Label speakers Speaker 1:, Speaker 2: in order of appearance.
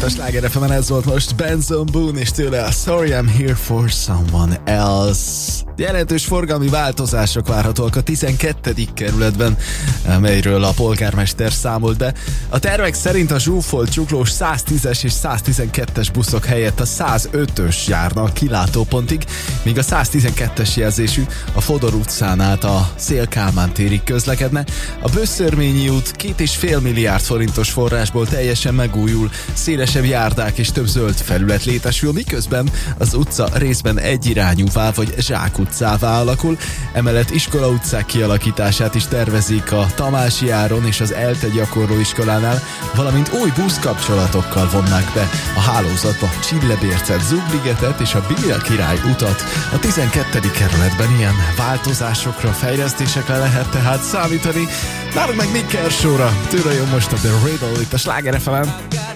Speaker 1: a Sláger FM-en, ez volt most Benson Boone, és tőle a Sorry I'm Here for Someone Else. Jelentős forgalmi változások várhatóak a 12. kerületben, melyről a polgármester számolt be. A tervek szerint a zsúfolt csuklós 110-es és 112-es buszok helyett a 105-ös járna a kilátópontig, míg a 112-es jelzésű a Fodor utcán át a Széll-Kálmán térig közlekedne. A Böszörményi út 2,5 milliárd forintos forrásból teljesen megújul, szélesebb járdák és több zöld felület létesül, miközben az utca részben egyirányúvá vagy zsákutcává alakul. Emellett iskola utcák kialakítását is tervezik a Tamási áron és az ELTE gyakorlóiskolánál, valamint új buszkapcsolatokkal vonnák be a hálózatba Csillebércet, Zugligetet és a Bíra Király utat. A 12. kerületben ilyen változásokra, fejlesztésekre lehet tehát számítani. Nálunk meg Nick Kershaw-ra, tőle jön most a The Riddle itt a Sláger FM-en.